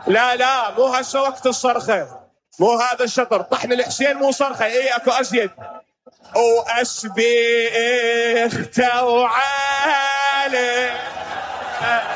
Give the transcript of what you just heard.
لا لا مو هسه وقت الصرخة، مو هذا الشطر. طحن الحسين مو صرخة. اي اكو ازيد. واسبيخ توعالي